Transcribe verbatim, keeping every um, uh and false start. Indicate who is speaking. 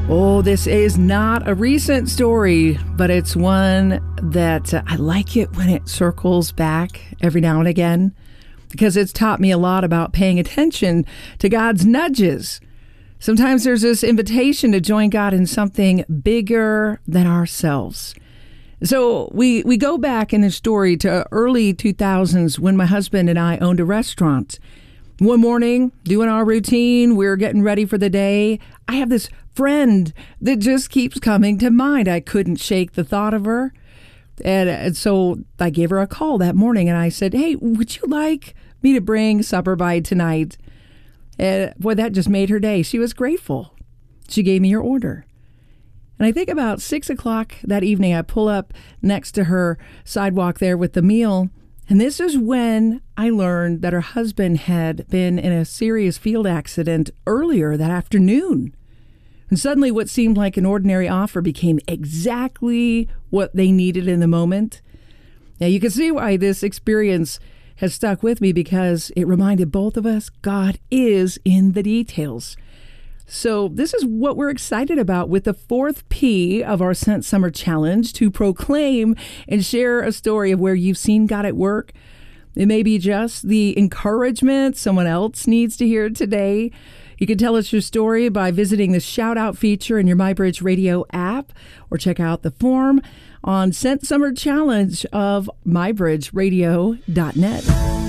Speaker 1: Oh, this is not a recent story, but it's one that uh, I like it when it circles back every now and again, because it's taught me a lot about paying attention to God's nudges. Sometimes there's this invitation to join God in something bigger than ourselves. So we, we go back in the story to early two thousands when my husband and I owned a restaurant. One morning, doing our routine, we're getting ready for the day. I have this friend that just keeps coming to mind. I couldn't shake the thought of her. And, and so I gave her a call that morning and I said, hey, would you like me to bring supper by tonight? And boy, that just made her day. She was grateful. She gave me her order. And I think about six o'clock that evening, I pull up next to her sidewalk there with the meal. And this is when I learned that her husband had been in a serious field accident earlier that afternoon. And suddenly what seemed like an ordinary offer became exactly what they needed in the moment. Now you can see why this experience has stuck with me, because it reminded both of us God is in the details. So this is what we're excited about with the fourth P of our Sent Summer Challenge, to proclaim and share a story of where you've seen God at work. It may be just the encouragement someone else needs to hear today. You can tell us your story by visiting the Shout Out feature in your MyBridge Radio app, or check out the form on Sent Summer Challenge of my bridge radio dot net.